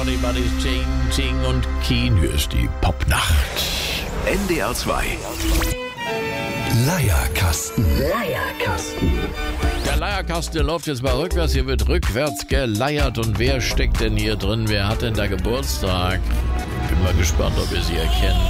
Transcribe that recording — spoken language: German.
Everybody's changing und Keen. Hier ist die Popnacht. NDR 2. Leierkasten. Der Leierkasten, der läuft jetzt mal rückwärts. Hier wird rückwärts geleiert. Und wer steckt denn hier drin? Wer hat denn da Geburtstag? Bin mal gespannt, ob ihr sie erkennt.